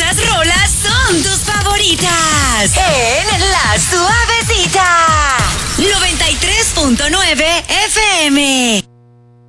Estas rolas son tus favoritas. En La Suavecita. 93.9 FM.